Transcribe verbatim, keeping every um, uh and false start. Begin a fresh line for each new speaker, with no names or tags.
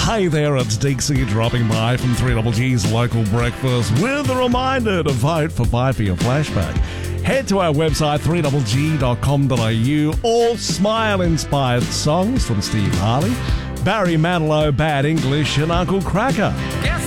Hey there, it's Dixie dropping by from three Double G's Local Breakfast with a reminder to vote for Five for Your Flashback. Head to our website, three double g dot com dot a u. All smile-inspired songs from Steve Harley, Barry Manilow, Bad English, and Uncle Cracker.
Guess